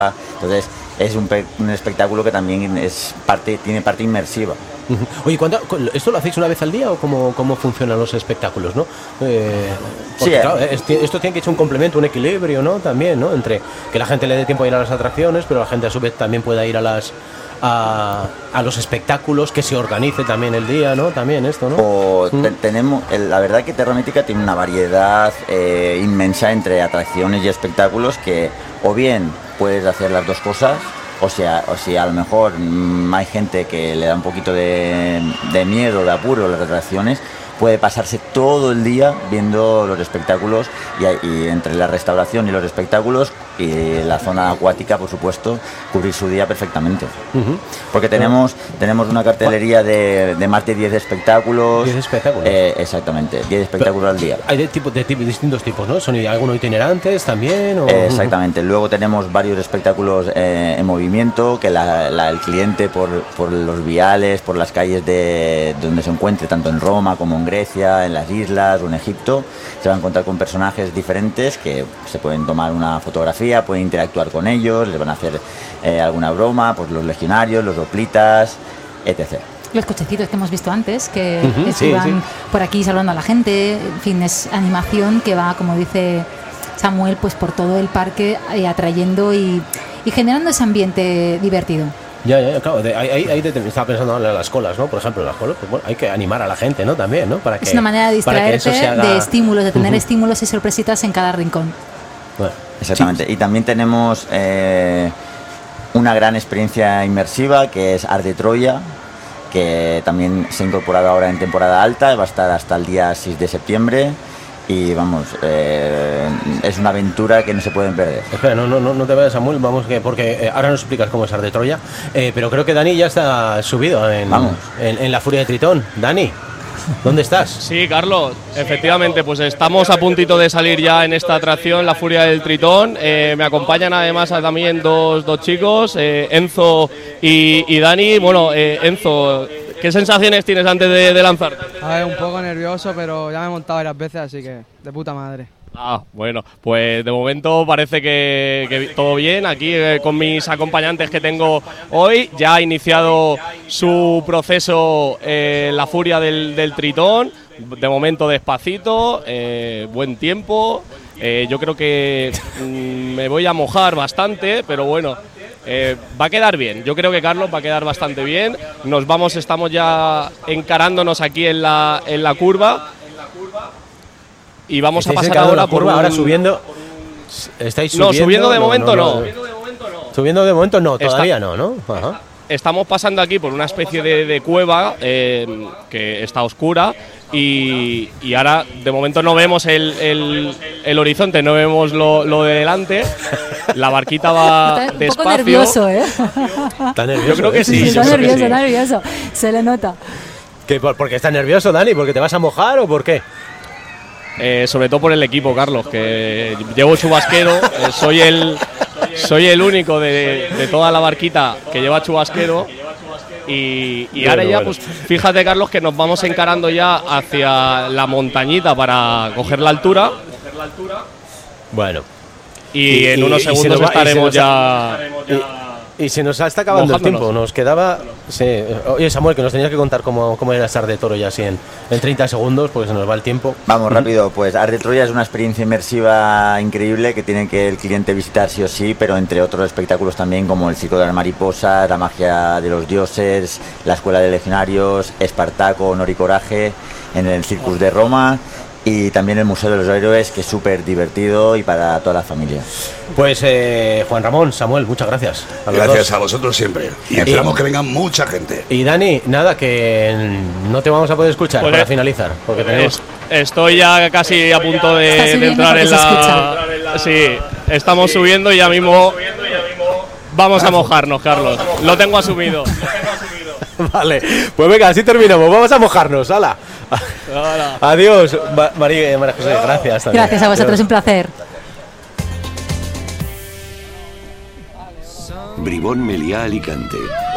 Entonces es un espectáculo que también tiene parte inmersiva. Oye, ¿esto lo hacéis una vez al día o cómo funcionan los espectáculos, no? Porque, claro, esto tiene que ser un complemento, un equilibrio, ¿no? También, ¿no? Entre que la gente le dé tiempo a ir a las atracciones, pero la gente a su vez también pueda ir a los espectáculos, que se organice también el día, ¿no? También esto, ¿no? Tenemos, la verdad que Terra Mítica tiene una variedad inmensa entre atracciones y espectáculos que o bien puedes hacer las dos cosas, o sea, a lo mejor hay gente que le da un poquito de miedo, de apuro a las atracciones, puede pasarse todo el día viendo los espectáculos y entre la restauración y los espectáculos y la zona acuática, por supuesto, cubrir su día perfectamente. Porque tenemos una cartelería de más de 10 espectáculos. 10 espectáculos. Exactamente, 10 espectáculos al día. Hay de distintos tipos, ¿no? ¿Son algunos itinerantes también? Exactamente. Luego tenemos varios espectáculos en movimiento, que el cliente por los viales, por las calles de donde se encuentre, tanto en Roma como en Grecia, en las islas o en Egipto, se va a encontrar con personajes diferentes que se pueden tomar una fotografía, pueden interactuar con ellos, les van a hacer alguna broma, pues los legionarios, los hoplitas, etc. Los cochecitos que hemos visto antes, que van por aquí saludando a la gente, en fin, es animación que va, como dice Samuel, pues por todo el parque atrayendo y generando ese ambiente divertido. Ya, claro, ahí estaba pensando en las colas, ¿no? Por ejemplo, las colas, pues bueno, hay que animar a la gente, ¿no? También, ¿no? Es una manera de distraerte de estímulos, de tener estímulos y sorpresitas en cada rincón. Bueno, exactamente. Sí. Y también tenemos una gran experiencia inmersiva que es Art de Troya, que también se ha incorporado ahora en temporada alta, va a estar hasta el día 6 de septiembre. Y vamos, es una aventura que no se pueden perder. Espera, no te vayas, Samuel, vamos, porque ahora nos explicas cómo es Art de Troya, pero creo que Dani ya está subido en la Furia de Tritón. Dani, ¿dónde estás? Sí, Carlos, efectivamente, pues estamos a puntito de salir ya en esta atracción, la Furia del Tritón. Me acompañan además también dos chicos, Enzo y Dani. Bueno, Enzo, ¿qué sensaciones tienes antes de lanzarte? A ver, un poco nervioso, pero ya me he montado varias veces, así que de puta madre. Bueno, pues de momento parece que todo bien. Aquí con mis acompañantes que tengo hoy, ya ha iniciado su proceso la Furia del Tritón. De momento despacito, buen tiempo. Yo creo que me voy a mojar bastante, pero bueno. Va a quedar bien, yo creo que Carlos va a quedar bastante bien. Estamos ya encarándonos aquí en la curva y vamos a pasar ahora por ahora subiendo. ¿Estáis subiendo? No, subiendo de momento no. Subiendo de momento no, todavía no. Ajá. Estamos pasando aquí por una especie de cueva que está oscura y ahora de momento no vemos el horizonte, no vemos lo de delante. La barquita va despacio. Un poco nervioso, ¿eh? ¿Está nervioso? Yo creo que sí. Está nervioso, se le nota. ¿Por qué estás nervioso, Dani? ¿Porque te vas a mojar o por qué? Sobre todo por el equipo, Carlos, que llevo chubasquero, soy el único de toda la barquita que lleva chubasquero y ahora ya, pues fíjate, Carlos, que nos vamos encarando ya hacia la montañita para coger la altura. Bueno. Y en unos segundos estaremos ya... Y se nos está acabando el tiempo, nos quedaba... Sí. Oye, Samuel, que nos tenías que contar cómo era Art de Troya así en 30 segundos, porque se nos va el tiempo. Vamos, rápido, pues Art de Troya es una experiencia inmersiva increíble que tiene que el cliente visitar sí o sí, pero entre otros espectáculos también como el Circo de las Mariposas, la magia de los dioses, la Escuela de Legionarios, Espartaco, Honor y Coraje, en el Circus de Roma... Y también el Museo de los Héroes, que es súper divertido y para toda la familia. Pues Juan Ramón, Samuel, muchas gracias. Gracias a vosotros siempre. Y esperamos que venga mucha gente. Y Dani, nada, que no te vamos a poder escuchar para finalizar. Porque tenemos... Estoy ya casi a punto de entrar en la... Sí, estamos subiendo y ya mismo vamos a mojarnos, Carlos. Lo tengo asumido. Vale, pues venga, así terminamos. Vamos a mojarnos, ¡hala! Adiós, María José, gracias también. Gracias a vosotros, un placer. Bribón Meliá Alicante.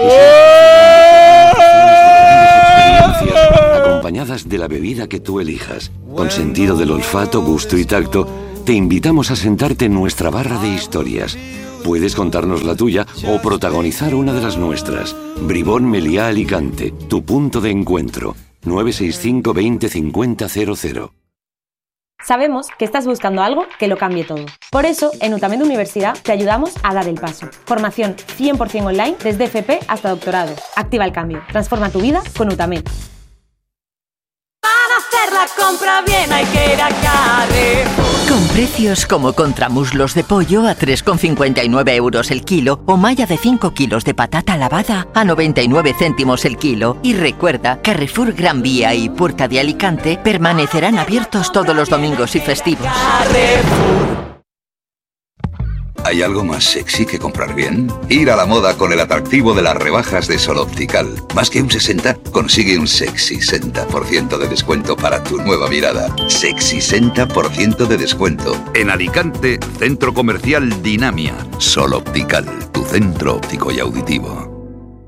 Acompañadas de la bebida que tú elijas, con sentido del olfato, gusto y tacto, te invitamos a sentarte en nuestra barra de historias. Puedes contarnos la tuya o protagonizar una de las nuestras. Bribón Meliá Alicante, tu punto de encuentro. 965 20 50 00. Sabemos que estás buscando algo que lo cambie todo. Por eso, en Utamed Universidad te ayudamos a dar el paso. Formación 100% online desde FP hasta doctorado. Activa el cambio. Transforma tu vida con Utamed. Para hacer la compra bien hay que ir a Carrefour. Con precios como contramuslos de pollo a 3,59 euros el kilo o malla de 5 kilos de patata lavada a 99 céntimos el kilo. Y recuerda, Carrefour Gran Vía y Puerta de Alicante permanecerán abiertos todos los domingos y festivos. Carrefour. ¿Hay algo más sexy que comprar bien? Ir a la moda con el atractivo de las rebajas de Sol Optical. Más que un 60, consigue un sexy 60% de descuento para tu nueva mirada. Sexy 60% de descuento. En Alicante, Centro Comercial Dinamia. Sol Optical, tu centro óptico y auditivo.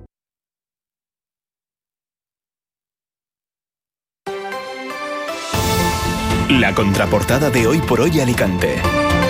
La contraportada de Hoy por Hoy Alicante.